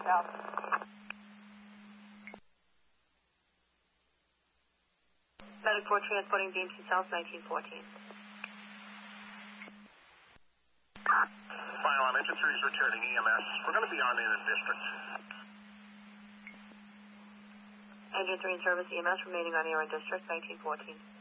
out. Medic 4 transporting Dean to South 1914. Fire alarm, engine 3 is returning EMS. We're going to be on in the district. Engine 3 in service, EMS remaining on air in district 1914.